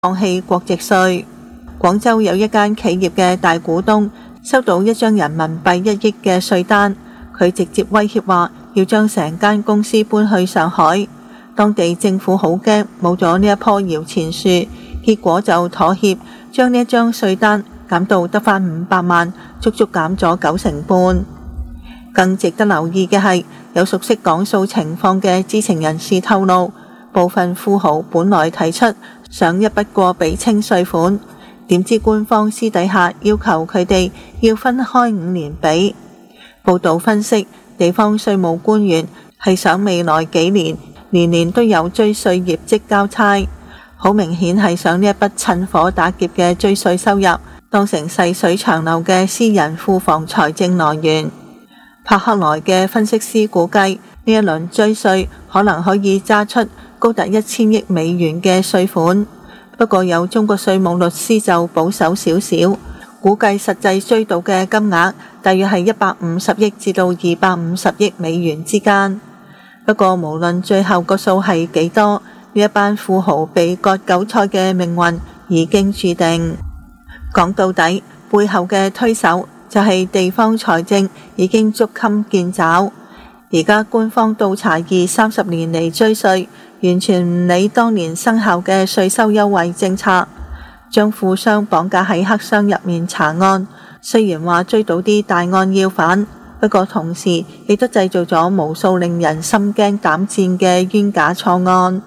放棄國籍稅。廣州有一間企業嘅大股東收到一張人民幣1億嘅稅單，佢直接威脅話要將成間公司搬去上海。當地政府好驚冇咗呢一棵搖錢樹，結果就妥協，將呢一張稅單減到得返500萬，足足減咗9成半。更值得留意嘅係，有熟悉港數情況嘅知情人士透露，部分富豪本來提出想一筆過俾清稅款，點知官方私底下要求佢哋要分開5年俾。報道分析，地方稅務官員係想未來幾年年年都有追稅業績交差，好明顯係想呢一筆趁火打劫嘅追稅收入當成細水長流嘅私人庫房財政來源。柏克萊嘅分析師估計，呢一輪追稅可能可以揸出高達1000億美元嘅稅款，不過有中國稅務律師就保守少少，估計實際追到嘅金額大約係150億至到250億美元之間。不過無論最後個數係幾多，呢一班富豪被割韭菜嘅命運已經注定。講到底，背後嘅推手就係地方財政已經捉襟見肘。而家官方倒查20-30年嚟追稅，完全唔理當年生效嘅稅收優惠政策，將富商綁架喺黑箱入面查案。雖然話追到啲大案要犯，不過同時亦都製造咗無數令人心驚膽戰嘅冤假錯案。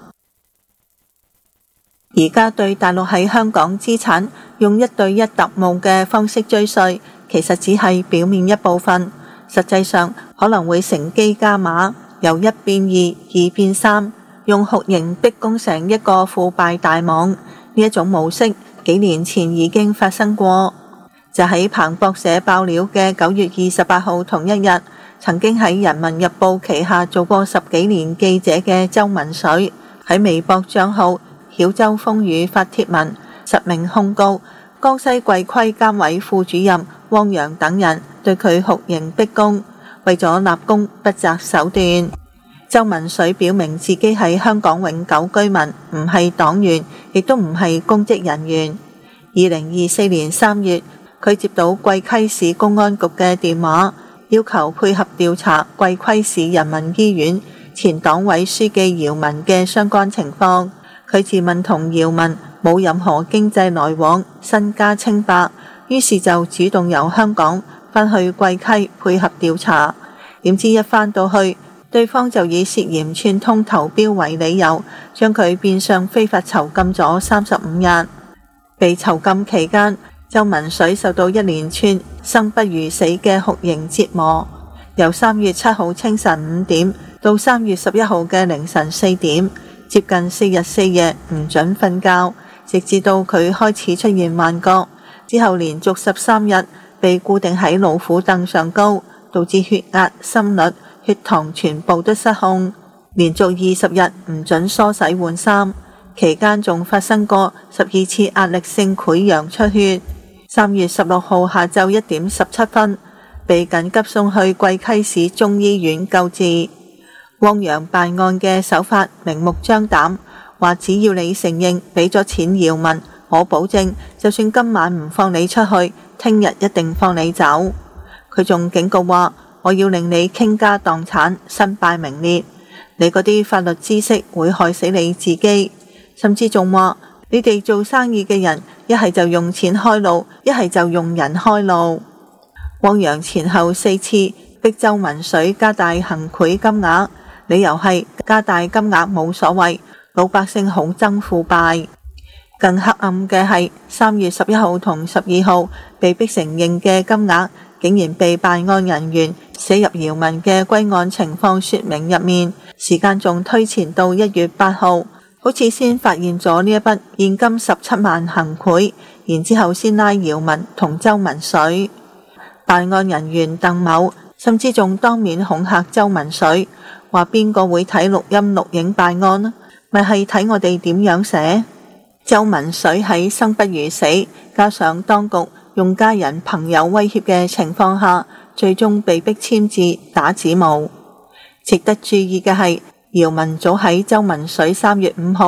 而家對大陸喺香港資產用1對1特務嘅方式追稅，其實只係表面一部分，實際上可能會乘機加碼，由1變2，2變3，用酷刑逼供成一個腐敗大網。呢一種模式幾年前已經發生過，就喺彭博社爆料嘅9月28號同一日，曾經喺人民日報旗下做過10幾年記者嘅周文水，喺微博帳號曉州風雨發帖文，實名控告江西貴規監委副主任汪洋等人對佢酷刑逼供，為咗立功不擇手段。周文水表明自己係香港永久居民，唔係黨員，亦都唔係公職人員。2024年3月，佢接到貴溪市公安局嘅電話，要求配合調查貴溪市人民醫院前黨委書記姚文嘅相關情況。佢自問同姚文冇任何經濟來往，身家清白，於是就主動由香港返去貴溪配合調查。點知一返到去，對方就以涉嫌串通投標為理由，將佢變相非法囚禁咗35日。被囚禁期間，周文水受到一連串生不如死嘅酷刑折磨，由3月7號清晨5點到3月11號嘅凌晨4點，接近4日4夜唔准瞓覺，直至到佢開始出現幻覺，之後連續13日被固定喺老虎凳上高，導致血壓、心率、血糖全部都失控，連續20日唔准梳洗換衫，期間仲發生過12次壓力性潰瘍出血。3月16號下晝1點17分，被緊急送去貴溪市中醫院救治。汪洋辦案嘅手法明目張膽，話只要你承認俾咗錢姚文，我保證就算今晚唔放你出去，聽日一定放你走。佢仲警告話，我要令你傾家蕩產，身敗名裂，你嗰啲法律知識會害死你自己。甚至仲話，你哋做生意嘅人一係就用錢開路，一係就用人開路。汪洋前後4次逼周文水加大行賄金額，理由係加大金額冇所謂，老百姓好憎腐敗。更黑暗嘅係3月11號同12號被逼承認嘅金額，竟然被辦案人員寫入姚文嘅歸案情況說明入面，時間仲推前到1月8號，好似先發現咗呢一筆現金17萬行賄，然之後先拉姚文同周文水。辦案人員鄧某甚至仲當面恐嚇周文水，話邊個會睇錄音錄影辦案呢？咪係睇我哋點樣寫。周文水喺生不如死，加上當局用家人朋友威脅嘅情況下，最終被逼簽字打指模。值得注意嘅係，姚文早喺周文水3月5號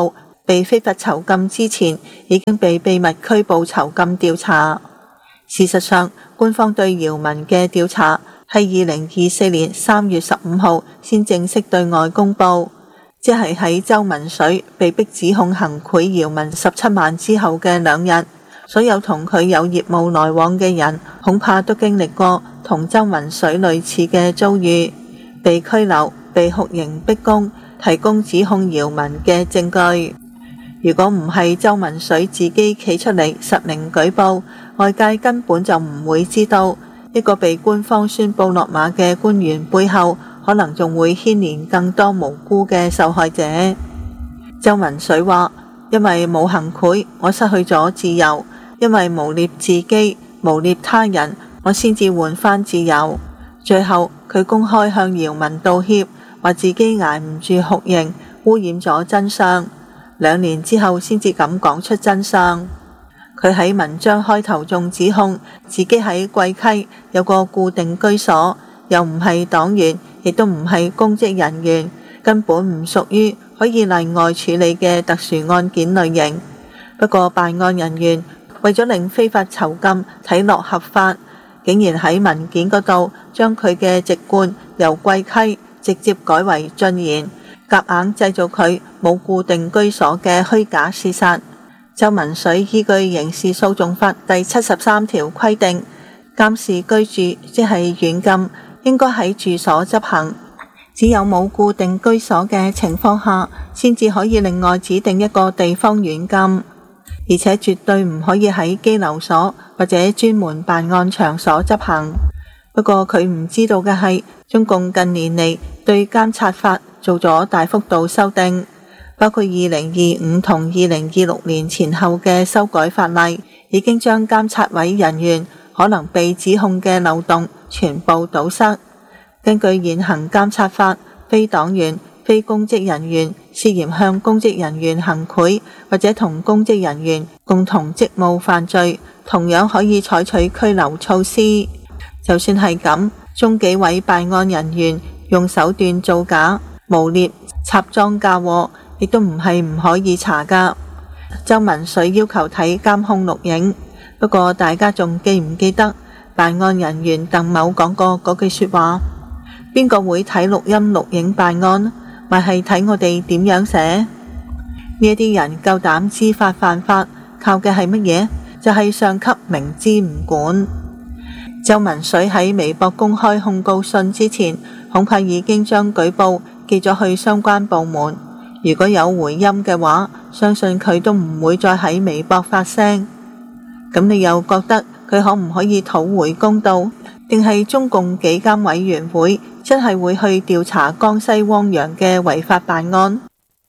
被非法囚禁之前，已經被秘密拘捕囚禁調查。事實上，官方對姚文嘅調查係2024年3月15號先正式對外公佈，即係喺周文水被逼指控行賄姚文17萬之後嘅2日，所有同佢有業務來往嘅人恐怕都經歷過同周文水類似嘅遭遇，被拘留、被酷刑逼供，提供指控姚文嘅證據。如果唔係周文水自己企出嚟實名舉報，外界根本就唔會知道一個被官方宣佈落馬嘅官員背後可能仲會牽連更多無辜嘅受害者。周文水話：因為冇行賄，我失去咗自由；因為誣衊自己、誣衊他人，我先至換返自由。最後佢公開向姚文道歉，話自己捱唔住酷刑，污染咗真相。2年之後先至敢講出真相。佢喺文章開頭仲指控自己喺貴溪有個固定居所，又唔係黨員，亦都唔係公職人員，根本唔屬於可以例外處理嘅特殊案件類型。不過辦案人員為咗令非法囚禁睇落合法，竟然喺文件嗰度將佢嘅籍貫由貴溪直接改為晉賢，夾硬製造佢冇固定居所嘅虛假事實。周文水依據刑事訴訟法第73條規定，監視居住即係軟禁，應該喺住所執行。只有冇固定居所嘅情況下，先至可以另外指定一個地方軟禁，而且絕對唔可以喺羈留所或者專門辦案場所執行。不過佢唔知道嘅係，中共近年嚟對監察法做咗大幅度修訂，包括2025同2026年前後嘅修改法例，已經將監察委人員可能被指控嘅漏洞全部堵塞。根據現行監察法，非黨員、非公職人員涉嫌向公職人員行賄或者同公職人員共同職務犯罪，同樣可以採取拘留措施。就算係咁，中紀委辦案人員用手段造假、誣衊、插贓嫁禍，亦都唔係唔可以查㗎。周文水要求睇監控錄影，不過大家仲記唔記得辦案人員鄧某講過嗰句說話？邊個會睇錄音錄影辦案？咪係睇我哋點樣寫？呢一啲人夠膽知法犯法，靠嘅係乜嘢？就係上級明知唔管。周文水喺微博公開控告信之前，恐怕已經將舉報寄咗去相關部門。如果有回音嘅話，相信佢都唔會再喺微博發聲。咁你又覺得佢可唔可以討回公道？定係中共紀監委員會真係會去調查江西汪洋嘅違法辦案？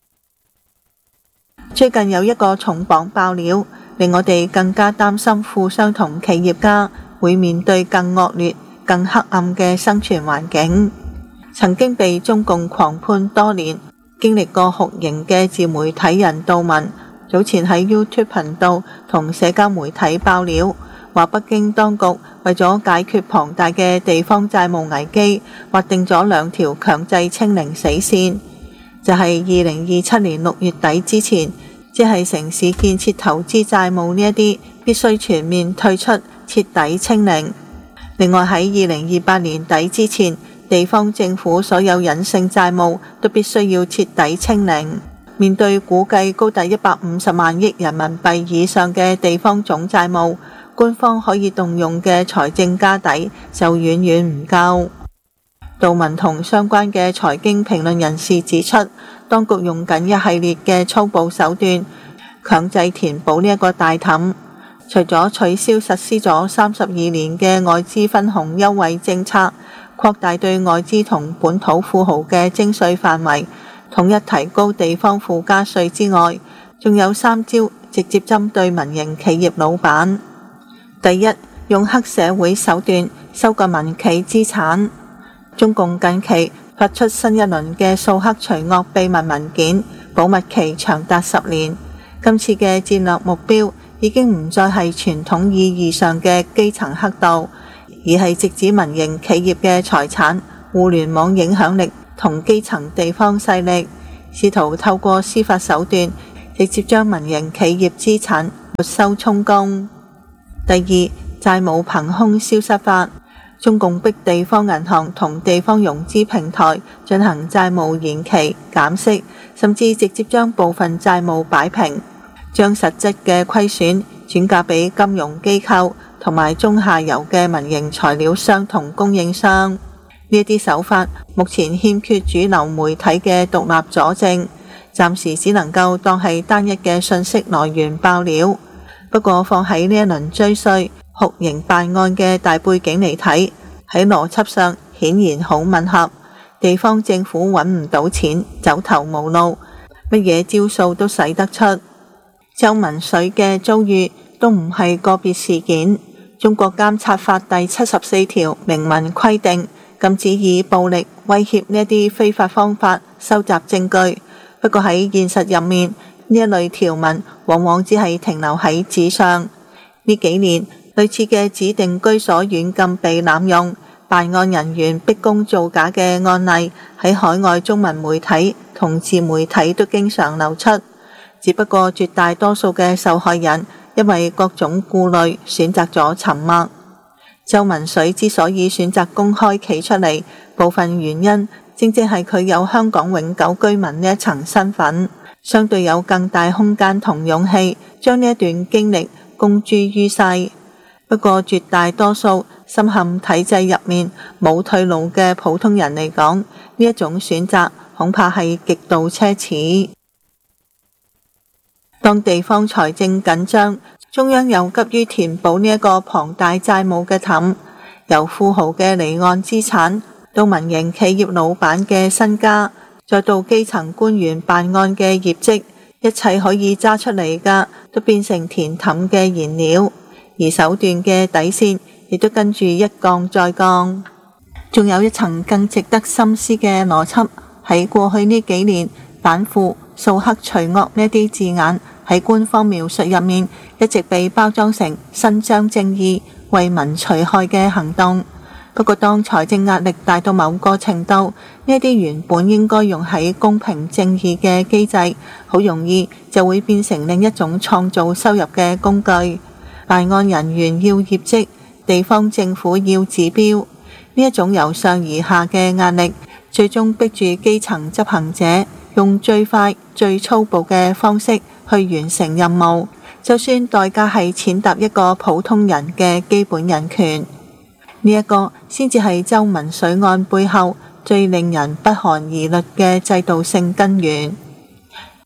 最近有一個重磅爆料，令我哋更加擔心富商同企業家會面對更惡劣、更黑暗嘅生存環境。曾經被中共狂判多年、經歷過酷刑嘅自媒體人杜文，早前喺 YouTube 頻道同社交媒體爆料，話北京當局為咗解決龐大嘅地方債務危機，劃定咗2條強制清零死線，就係2027年6月底之前，即係城市建設投資債務呢一啲必須全面退出，徹底清零。另外喺2028年底之前，地方政府所有隱性債務都必須要徹底清零。面對估計高達150萬億人民幣以上嘅地方總債務，官方可以動用嘅財政家底就遠遠唔夠。杜文同相關嘅財經評論人士指出，當局用緊一系列嘅粗暴手段，強制填補呢一個大氹。除咗取消實施咗32年嘅外資分紅優惠政策，擴大對外資同本土富豪嘅徵稅範圍，統一提高地方附加稅之外，仲有3招直接針對民營企業老闆。第一，用黑社會手段收購民企資產。中共近期發出新一輪嘅掃黑除惡秘密文件，保密期長達10年。今次嘅戰略目標已經唔再係傳統意義上嘅基層黑道，而係直指民營企業嘅財產、互聯網影響力同基層地方勢力，試圖透過司法手段直接將民營企業資產沒收充公。第二，債務憑空消失法，中共逼地方銀行同地方融資平台進行債務延期、減息，甚至直接將部分債務擺平，將實質嘅虧損轉嫁俾金融機構同埋中下游嘅民營材料商同供應商。呢啲手法目前欠缺主流媒體嘅獨立佐證，暫時只能夠當係單一嘅信息來源爆料。不過放喺呢一輪追稅、酷刑辦案嘅大背景嚟睇，喺邏輯上顯然好吻合。地方政府揾唔到錢，走投無路，乜嘢招數都使得出。周文水嘅遭遇都唔係個別事件。中國監察法第74條明文規定，禁止以暴力威脅呢一啲非法方法收集證據。不過喺現實入面，呢一類條文往往只係停留喺紙上。呢幾年，類似嘅指定居所軟禁被濫用，辦案人員逼供造假嘅案例喺海外中文媒體同自媒體都經常流出。只不過絕大多數嘅受害人因為各種顧慮選擇咗沉默。周文水之所以選擇公開企出嚟，部分原因正正係佢有香港永久居民呢一層身份，相對有更大空間同勇氣將呢一段經歷公諸於世。不過絕大多數深陷體制入面冇退路嘅普通人嚟講，呢一種選擇恐怕係極度奢侈。當地方財政緊張，中央又急於填補呢一個龐大債務嘅氹，由富豪嘅離岸資產到民營企業老闆嘅身家，再到基層官員辦案嘅業績，一切可以揸出嚟㗎都變成填氹嘅燃料，而手段嘅底線亦都跟住一降再降。仲有一層更值得深思嘅邏輯，喺過去呢幾年，反腐、掃黑除惡呢啲字眼喺官方描述入面一直被包裝成伸張正義、為民除害嘅行動。不過當財政壓力大到某個程度，呢啲原本應該用喺公平正義嘅機制，好容易就會變成另一種創造收入嘅工具。辦案人員要業績，地方政府要指標，呢一種由上而下嘅壓力，最終逼住基層執行者用最快最粗暴嘅方式去完成任務，就算代價係踐踏一個普通人嘅基本人權。呢一個先至係周文水案背後最令人不寒而慄嘅制度性根源。